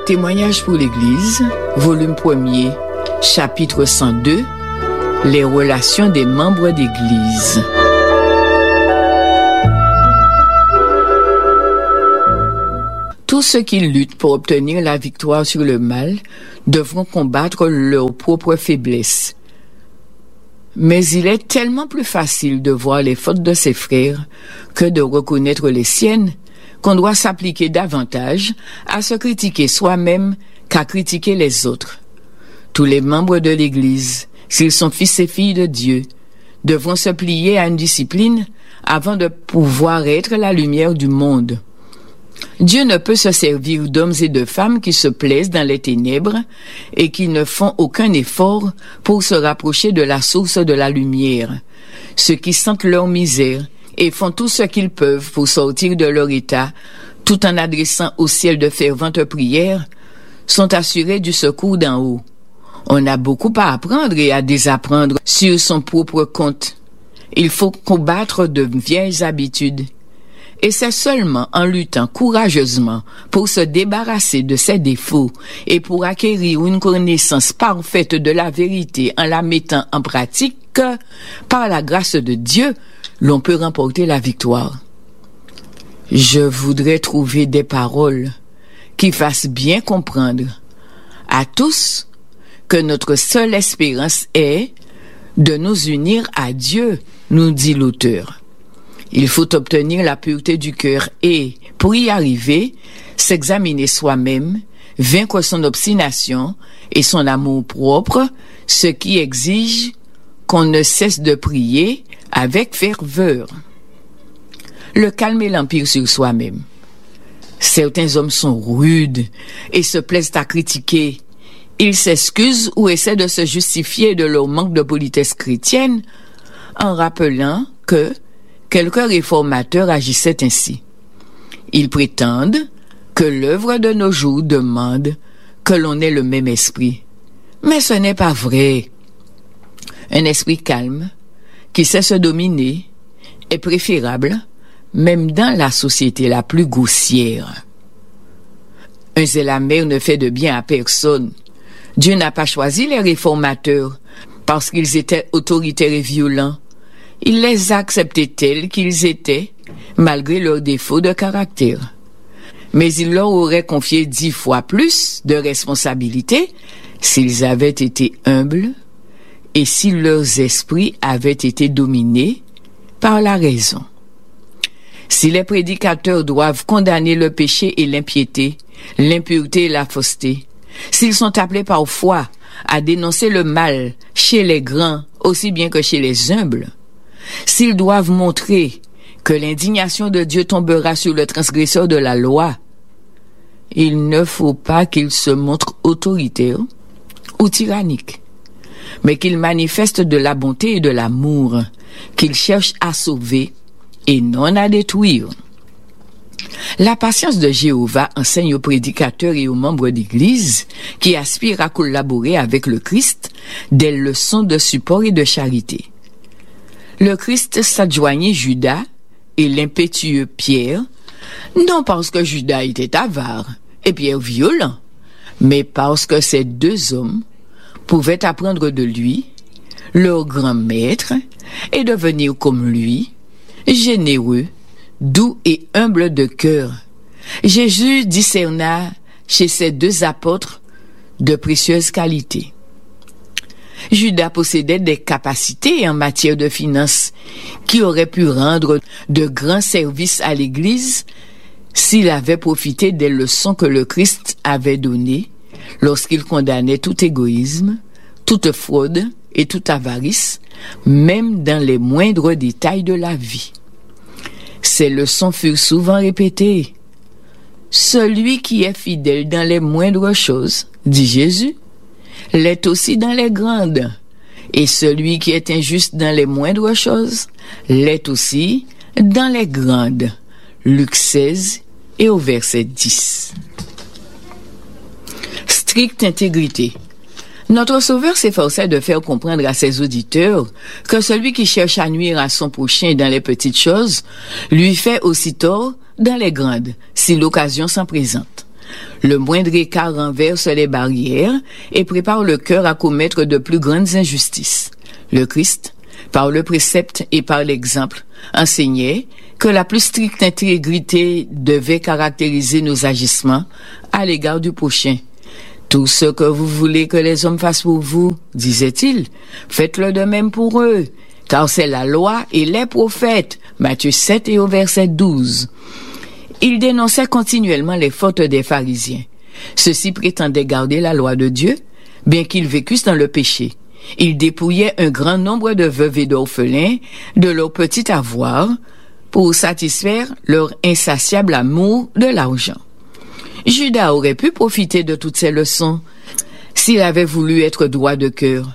Témoignages pour l'Église, volume 1er, chapitre 102, les relations des membres d'Église. Tous ceux qui luttent pour obtenir la victoire sur le mal devront combattre leurs propres faiblesses. Mais il est tellement plus facile de voir les fautes de ses frères que de reconnaître les siennes, qu'on doit s'appliquer davantage à se critiquer soi-même qu'à critiquer les autres. Tous les membres de l'Église, s'ils sont fils et filles de Dieu, devront se plier à une discipline avant de pouvoir être la lumière du monde. Dieu ne peut se servir d'hommes et de femmes qui se plaisent dans les ténèbres et qui ne font aucun effort pour se rapprocher de la source de la lumière. Ceux qui sentent leur misère et font tout ce qu'ils peuvent pour sortir de leur état, tout en adressant au ciel de ferventes prières, sont assurés du secours d'en haut. On a beaucoup à apprendre et à désapprendre sur son propre compte. Il faut combattre de vieilles habitudes. Et c'est seulement en luttant courageusement pour se débarrasser de ses défauts et pour acquérir une connaissance parfaite de la vérité en la mettant en pratique que, par la grâce de Dieu, l'on peut remporter la victoire. Je voudrais trouver des paroles qui fassent bien comprendre à tous que notre seule espérance est de nous unir à Dieu, nous dit l'auteur. Il faut obtenir la pureté du cœur et, pour y arriver, s'examiner soi-même, vaincre son obstination et son amour propre, ce qui exige qu'on ne cesse de prier avec ferveur. Le calme et l'empire sur soi-même. Certains hommes sont rudes et se plaisent à critiquer. Ils s'excusent ou essaient de se justifier de leur manque de politesse chrétienne en rappelant que quelques réformateurs agissaient ainsi. Ils prétendent que l'œuvre de nos jours demande que l'on ait le même esprit. Mais ce n'est pas vrai. Un esprit calme, qui sait se dominer, est préférable, même dans la société la plus goussière. Un zèle amer ne fait de bien à personne. Dieu n'a pas choisi les réformateurs parce qu'ils étaient autoritaires et violents. Il les a acceptés tels qu'ils étaient, malgré leurs défauts de caractère. Mais il leur aurait confié 10 fois plus de responsabilités s'ils avaient été humbles et si leurs esprits avaient été dominés par la raison. Si les prédicateurs doivent condamner le péché et l'impiété, l'impureté et la fausseté, s'ils sont appelés parfois à dénoncer le mal chez les grands aussi bien que chez les humbles, s'ils doivent montrer que l'indignation de Dieu tombera sur le transgresseur de la loi, il ne faut pas qu'ils se montrent autoritaires ou tyranniques, mais qu'ils manifestent de la bonté et de l'amour, qu'ils cherchent à sauver et non à détruire. La patience de Jéhovah enseigne aux prédicateurs et aux membres d'Église qui aspirent à collaborer avec le Christ des leçons de support et de charité. Le Christ s'adjoignit Judas et l'impétueux Pierre, non parce que Judas était avare et Pierre violent, mais parce que ces deux hommes pouvaient apprendre de lui, leur grand maître, et devenir comme lui, généreux, doux et humble de cœur. Jésus discerna chez ces deux apôtres de précieuses qualités. Judas possédait des capacités en matière de finances qui auraient pu rendre de grands services à l'Église s'il avait profité des leçons que le Christ avait données lorsqu'il condamnait tout égoïsme, toute fraude et toute avarice, même dans les moindres détails de la vie. Ces leçons furent souvent répétées. Celui qui est fidèle dans les moindres choses, dit Jésus, l'est aussi dans les grandes. Et celui qui est injuste dans les moindres choses, l'est aussi dans les grandes. Luc 16 et au verset 10. Stricte intégrité. Notre Sauveur s'efforçait de faire comprendre à ses auditeurs que celui qui cherche à nuire à son prochain dans les petites choses lui fait aussi tort dans les grandes, si l'occasion s'en présente. Le moindre écart renverse les barrières et prépare le cœur à commettre de plus grandes injustices. Le Christ, par le précepte et par l'exemple, enseignait que la plus stricte intégrité devait caractériser nos agissements à l'égard du prochain. Tout ce que vous voulez que les hommes fassent pour vous, disait-il, faites-le de même pour eux, car c'est la loi et les prophètes. Matthieu 7 et au verset 12. Il dénonçait continuellement les fautes des pharisiens. Ceux-ci prétendaient garder la loi de Dieu, bien qu'ils vécussent dans le péché. Ils dépouillaient un grand nombre de veuves et d'orphelins de leur petit avoir pour satisfaire leur insatiable amour de l'argent. Judas aurait pu profiter de toutes ces leçons s'il avait voulu être droit de cœur.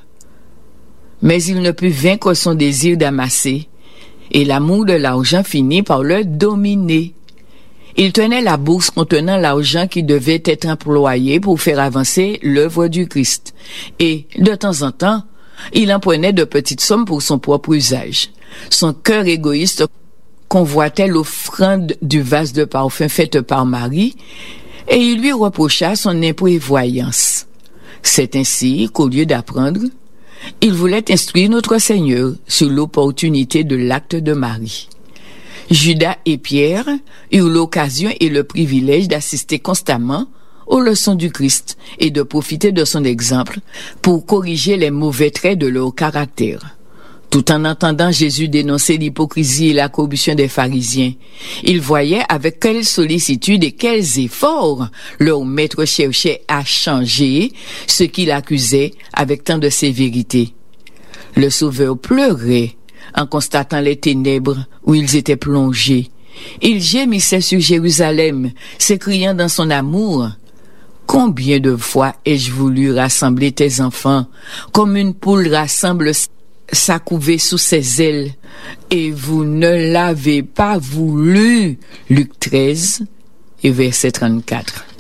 Mais il ne put vaincre son désir d'amasser, et l'amour de l'argent finit par le dominer. Il tenait la bourse contenant l'argent qui devait être employé pour faire avancer l'œuvre du Christ. Et, de temps en temps, il en prenait de petites sommes pour son propre usage. Son cœur égoïste convoitait l'offrande du vase de parfum faite par Marie, et il lui reprocha son imprévoyance. C'est ainsi qu'au lieu d'apprendre, il voulait instruire notre Seigneur sur l'opportunité de l'acte de Marie. Judas et Pierre eurent l'occasion et le privilège d'assister constamment aux leçons du Christ et de profiter de son exemple pour corriger les mauvais traits de leur caractère. Tout en entendant Jésus dénoncer l'hypocrisie et la corruption des pharisiens, ils voyaient avec quelle sollicitude et quels efforts leur maître cherchait à changer ce qu'il accusait avec tant de sévérité. Le Sauveur pleurait en constatant les ténèbres où ils étaient plongés. Il gémissait sur Jérusalem, s'écriant dans son amour: « Combien de fois ai-je voulu rassembler tes enfants, comme une poule rassemble sa couvée sous ses ailes, et vous ne l'avez pas voulu. » Luc 13 et verset 34.